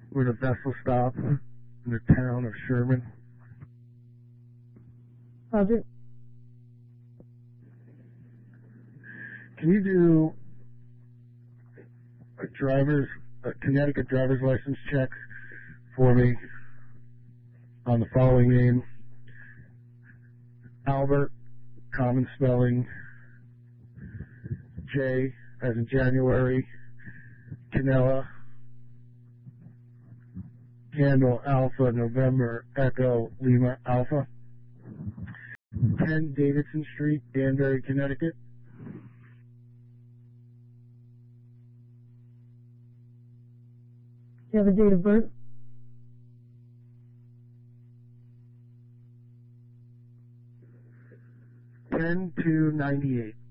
We're at a vessel stop in the town of Sherman. Roger. Can you do a Connecticut driver's license check for me on the following name? Albert, common spelling, J as in January, Canella, Candle Alpha November Echo Lima Alpha, 10 Davidson Street, Danbury, Connecticut. Do you have a date of birth? 10/2/98.